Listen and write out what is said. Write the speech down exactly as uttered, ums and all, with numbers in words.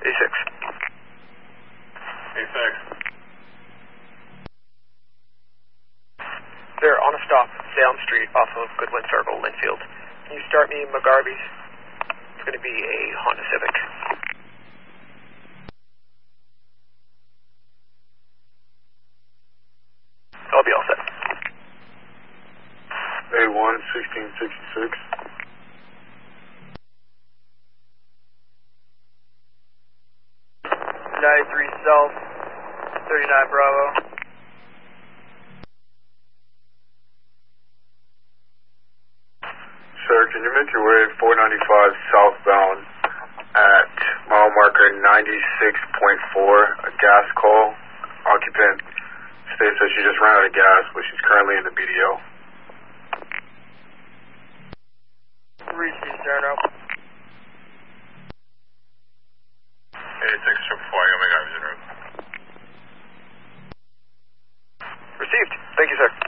A six. A six. They're on a stop, Salem Street, off of Goodwin Circle, Linfield. Can you start me McGarvey's? It's going to be a Honda Civic. I'll be all set. A one, sixteen sixty-six. ninety-three South, thirty-nine Bravo. Sir, can you make your way four ninety-five southbound at mile marker ninety-six point four, a gas call. Occupant states that she just ran out of gas, but she's currently in the B D O. Reach me, Cerno. eighty-six triple four, I'm going to Received. Thank you, sir.